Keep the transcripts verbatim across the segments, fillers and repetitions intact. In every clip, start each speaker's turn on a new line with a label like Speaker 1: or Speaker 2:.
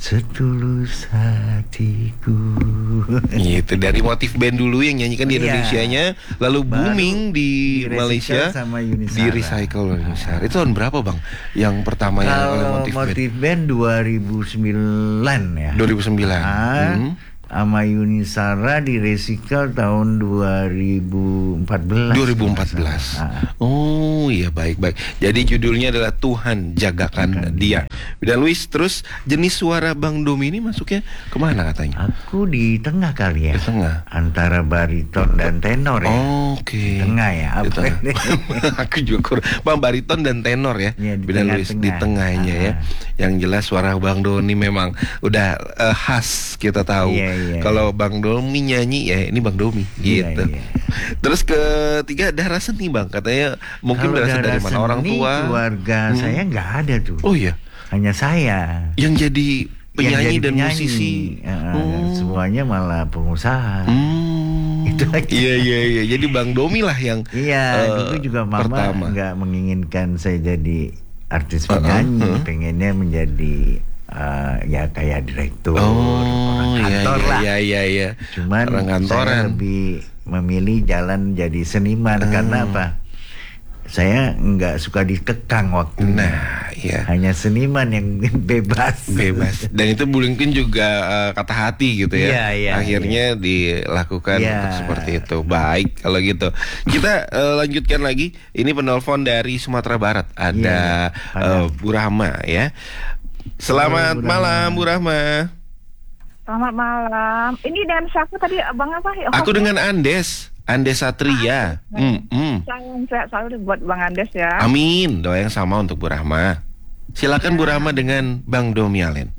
Speaker 1: setulus hatiku.
Speaker 2: Itu dari motif band dulu yang nyanyikan di Indonesianya, lalu
Speaker 1: Baru
Speaker 2: booming di,
Speaker 1: di
Speaker 2: Malaysia
Speaker 1: sama Yuni
Speaker 2: di
Speaker 1: Shara.
Speaker 2: recycle oleh Yuni Shara. Itu tahun berapa bang? Yang pertama yang oleh
Speaker 1: Kalau
Speaker 2: motif,
Speaker 1: motif
Speaker 2: band?
Speaker 1: band dua ribu sembilan ya.
Speaker 2: dua ribu sembilan.
Speaker 1: Ah,
Speaker 2: Hmm.
Speaker 1: sama Yuni Shara di recycle tahun dua ribu empat belas.
Speaker 2: dua ribu empat belas.
Speaker 1: Ah.
Speaker 2: Oh iya, baik-baik. Jadi judulnya adalah Tuhan Jagakan Dia. Dan Luis, terus jenis suara Bang Domi ini masuknya kemana katanya?
Speaker 1: Aku di tengah kali ya.
Speaker 2: Di tengah.
Speaker 1: Antara bariton dan tenor ya.
Speaker 2: Oh, oke.
Speaker 1: Di tengah ya.
Speaker 2: Di
Speaker 1: Apa
Speaker 2: tengah.
Speaker 1: ini?
Speaker 2: Aku juga kurang. Bang, bariton dan tenor ya.
Speaker 1: Ya, di
Speaker 2: Beda Luis
Speaker 1: tengah-tengah.
Speaker 2: di tengahnya ya.
Speaker 1: Ah.
Speaker 2: Yang jelas suara Bang Doni memang udah eh, khas, kita tahu.
Speaker 1: Iya, iya.
Speaker 2: Kalau Bang Domi nyanyi ya ini Bang Domi
Speaker 1: Iya,
Speaker 2: gitu.
Speaker 1: iya.
Speaker 2: Terus ketiga darah seni Bang, katanya mungkin
Speaker 1: Kalau
Speaker 2: berasal dari
Speaker 1: darah
Speaker 2: mana, orang
Speaker 1: seni,
Speaker 2: tua.
Speaker 1: keluarga
Speaker 2: Hmm.
Speaker 1: saya nggak ada tuh.
Speaker 2: Oh iya.
Speaker 1: Hanya saya.
Speaker 2: Yang jadi penyanyi
Speaker 1: Yang jadi
Speaker 2: dan
Speaker 1: penyanyi.
Speaker 2: musisi.
Speaker 1: Ah,
Speaker 2: Oh.
Speaker 1: Semuanya malah pengusaha.
Speaker 2: Hmm.
Speaker 1: Itu aja.
Speaker 2: Iya iya iya. Jadi Bang Domi lah yang
Speaker 1: Iya,
Speaker 2: eh,
Speaker 1: dulu juga mama
Speaker 2: pertama.
Speaker 1: nggak menginginkan saya jadi artis
Speaker 2: Uh-uh,
Speaker 1: penyanyi,
Speaker 2: uh-uh.
Speaker 1: pengennya menjadi uh, ya kayak direktur,
Speaker 2: Oh
Speaker 1: orang
Speaker 2: iya
Speaker 1: kantor
Speaker 2: iya,
Speaker 1: lah.
Speaker 2: iya iya iya.
Speaker 1: Cuman
Speaker 2: orang kantoran.
Speaker 1: saya lebih memilih jalan jadi seniman
Speaker 2: Hmm.
Speaker 1: karena apa? Saya nggak suka dikekang waktu.
Speaker 2: Nah, iya.
Speaker 1: Hanya seniman yang bebas.
Speaker 2: Bebas. Dan itu mungkin juga uh, kata hati gitu ya.
Speaker 1: Iya, iya,
Speaker 2: Akhirnya dilakukan
Speaker 1: Iya.
Speaker 2: untuk seperti itu. Baik kalau gitu. Kita uh, lanjutkan lagi. Ini penelpon dari Sumatera Barat. Ada
Speaker 1: Iya, Padang.
Speaker 2: uh, Bu Rahma ya. Selamat
Speaker 1: Halo, Bu
Speaker 2: malam
Speaker 1: Rahma.
Speaker 2: Bu Rahma.
Speaker 3: Selamat malam. Ini dengan siapa tadi, abang apa? Oh,
Speaker 2: Aku dengan Andes. Andes Satria. Hmm, hmm.
Speaker 3: Salam sehat selalu buat Bang Andes ya.
Speaker 2: Amin. Doa yang sama untuk Bu Rahma. Silakan Bu Rahma dengan Bang Domi Alen.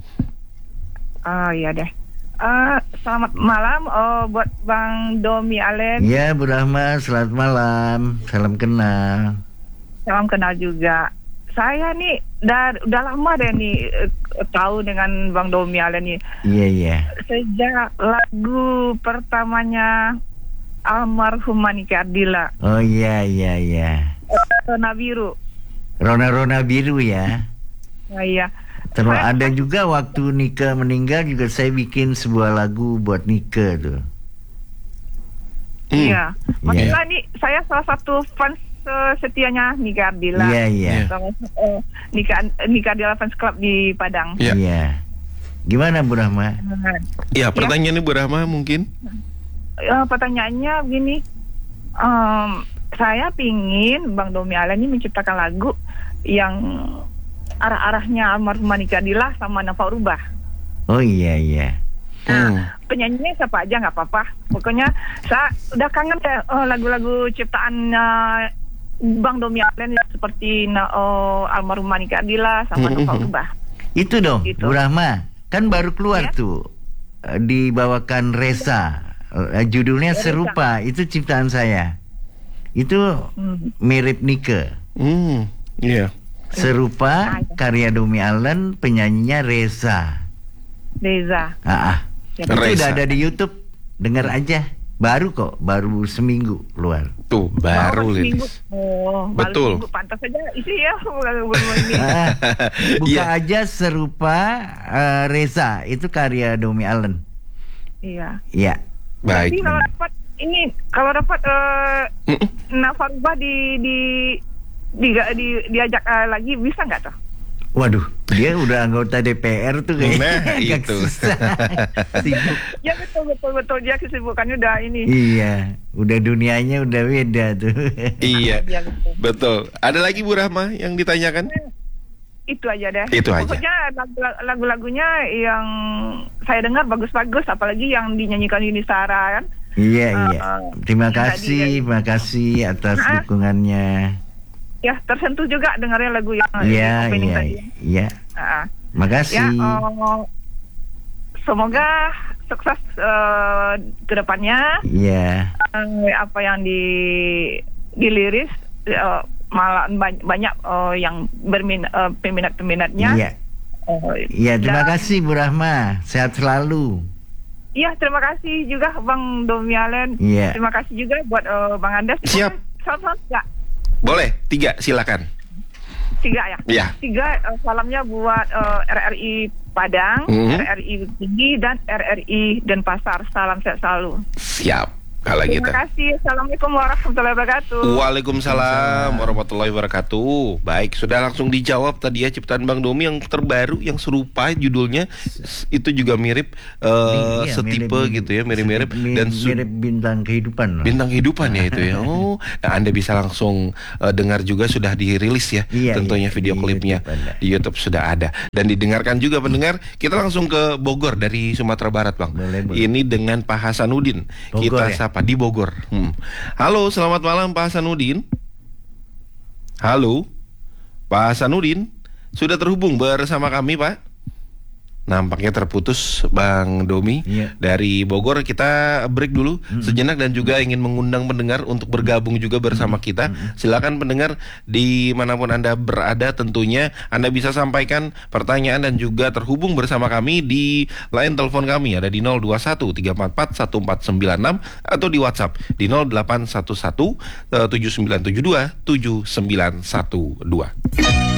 Speaker 3: Oh iya deh. Eh, selamat malam oh, buat Bang Domi Alen.
Speaker 1: Ya, Bu Rahma, selamat malam. Salam kenal.
Speaker 3: Salam kenal juga. Saya nih dah, udah lama deh nih eh, tahu dengan Bang Domi Alen nih.
Speaker 1: Iya, iya.
Speaker 3: Sejak lagu pertamanya almarhum Manika Ardila,
Speaker 1: Oh iya, iya, iya.
Speaker 3: Rona Biru.
Speaker 1: Rona-rona biru ya.
Speaker 3: Nah, iya.
Speaker 1: Terus
Speaker 3: Saya-
Speaker 1: ada juga waktu Nika meninggal juga saya bikin sebuah lagu buat Nika tuh.
Speaker 2: Hmm.
Speaker 3: Iya. Maksudnya nih saya salah satu fans eh, setianya Nika Ardila.
Speaker 1: Iya, iya.
Speaker 3: Sama eh, Nika Nika Ardila Fans Club di Padang.
Speaker 2: Ya.
Speaker 1: Iya. Gimana Bu Rahma?
Speaker 2: Ya, pertanyaannya Bu Rahma mungkin.
Speaker 3: Eh, pertanyaannya begini, em, saya pingin Bang Domi Alen ini menciptakan lagu yang arah-arahnya almarhum Manika Ardila sama Nafa Rubah.
Speaker 1: Oh iya, iya.
Speaker 2: Hmm.
Speaker 3: Nah, penyanyinya siapa aja nggak apa-apa. Pokoknya saya udah kangen deh eh, lagu-lagu ciptaan eh, Bang Domi Alen yang seperti na- oh, almarhum Manika Ardila sama
Speaker 2: Mm-mm.
Speaker 3: Nafa Rubah.
Speaker 1: Itu dong,
Speaker 3: Gitu.
Speaker 1: Bu Rahma. Kan baru keluar
Speaker 3: Ya.
Speaker 1: tuh. eh, Dibawakan Reza. Eh, Judulnya
Speaker 3: Reza.
Speaker 1: serupa. Itu ciptaan saya. Itu
Speaker 3: Hmm.
Speaker 1: mirip Nika.
Speaker 2: Hmm. Iya.
Speaker 1: Serupa karya Domi Alen, penyanyinya Reza.
Speaker 3: Reza.
Speaker 1: Ah, ah.
Speaker 3: Ya,
Speaker 1: Itu
Speaker 2: Reza.
Speaker 1: udah ada di YouTube. Dengar aja. Baru kok, baru seminggu keluar.
Speaker 2: Tuh baru
Speaker 3: Oh, seminggu.
Speaker 2: Lilis.
Speaker 3: Oh, baru
Speaker 2: Betul.
Speaker 3: seminggu. Pantas saja isi ya lagu ini.
Speaker 1: Ah, buka
Speaker 2: Iya.
Speaker 1: aja serupa eh, Reza. Itu karya Domi Alen.
Speaker 3: Iya.
Speaker 1: Iya.
Speaker 2: Baik.
Speaker 3: Jadi kalau dapat ini kalau dapat eh
Speaker 2: Mm-mm.
Speaker 3: Nafa Rubah di di di, di diajak eh, lagi bisa nggak tuh?
Speaker 1: Waduh, dia udah anggota D P R tuh kayaknya.
Speaker 2: Nah,
Speaker 1: Agak
Speaker 2: itu.
Speaker 1: susah. Sibuk.
Speaker 3: Ya betul betul betul dia kesibukannya udah ini.
Speaker 1: Iya, udah dunianya udah beda tuh.
Speaker 2: Iya.
Speaker 3: Iya, betul.
Speaker 2: Betul. Ada lagi Bu Rahma yang ditanyakan?
Speaker 3: Itu aja deh.
Speaker 2: Itu aja.
Speaker 3: Pokoknya lagu- lagu-lagunya yang saya dengar bagus-bagus, apalagi yang dinyanyikan Yuni Shara kan.
Speaker 1: Iya, iya.
Speaker 3: Uh,
Speaker 1: Terima
Speaker 3: tadi
Speaker 1: kasih,
Speaker 3: ya.
Speaker 1: terima kasih atas
Speaker 3: Nah.
Speaker 1: dukungannya.
Speaker 3: Ya tersentuh juga dengarnya lagu yang
Speaker 1: Iya,
Speaker 3: opening
Speaker 1: iya,
Speaker 3: tadi.
Speaker 1: iya.
Speaker 3: Ah.
Speaker 1: Makasih.
Speaker 3: Ya, eh, semoga sukses eh, ke depannya.
Speaker 1: Iya.
Speaker 3: Eh, apa yang di diliris eh, malah banyak, banyak eh, yang bermin eh, peminat-peminatnya.
Speaker 1: Iya.
Speaker 3: Eh,
Speaker 1: Iya, terima
Speaker 3: dan-
Speaker 1: kasih Bu Rahma. Sehat selalu.
Speaker 3: Iya, terima kasih juga Bang Domi Alen.
Speaker 1: Iya.
Speaker 3: Terima kasih juga buat eh, Bang Andes.
Speaker 2: Siap.
Speaker 3: Salam ya.
Speaker 2: Boleh, tiga silakan.
Speaker 3: Tiga ya.
Speaker 2: Iya.
Speaker 3: Tiga eh, salamnya buat eh, R R I Padang,
Speaker 2: Mhm.
Speaker 3: R R I Tinggi, dan R R I Denpasar. Salam sehat selalu.
Speaker 2: Siap. Kalau gitu.
Speaker 3: Terima kasih. Assalamualaikum warahmatullahi wabarakatuh.
Speaker 2: Waalaikumsalam warahmatullahi wabarakatuh. Baik, sudah langsung dijawab tadi ya ciptaan Bang Domi yang terbaru, yang serupa judulnya itu juga mirip uh,
Speaker 1: Iya,
Speaker 2: setipe
Speaker 1: mirip-
Speaker 2: gitu ya, mirip-mirip
Speaker 1: mirip-
Speaker 2: dan su-
Speaker 1: mirip bintang kehidupan.
Speaker 2: bintang kehidupan ya itu ya. Oh, nah Anda bisa langsung uh, dengar juga sudah dirilis ya,
Speaker 1: Iya,
Speaker 2: tentunya
Speaker 1: iya,
Speaker 2: video
Speaker 1: di
Speaker 2: klipnya
Speaker 1: YouTube ada.
Speaker 2: di YouTube sudah ada dan didengarkan juga pendengar. Kita langsung ke Bogor dari Sumatera Barat, Bang.
Speaker 1: Boleh, boleh.
Speaker 2: Ini dengan Pak Hasanuddin.
Speaker 1: Bogor,
Speaker 2: Kita
Speaker 1: ya?
Speaker 2: sapa di Bogor. Hmm. Halo, selamat malam Pak Hasanuddin. Halo, Pak Hasanuddin sudah terhubung bersama kami, Pak. Nampaknya terputus Bang Domi.
Speaker 1: Iya.
Speaker 2: Dari Bogor. Kita break dulu sejenak dan juga ingin mengundang pendengar untuk bergabung juga bersama kita. Silakan pendengar dimanapun Anda berada, tentunya Anda bisa sampaikan pertanyaan dan juga terhubung bersama kami di line telepon kami ada di nol dua satu tiga empat empat satu empat sembilan enam atau di WhatsApp di nol delapan satu satu tujuh sembilan tujuh dua tujuh sembilan satu dua.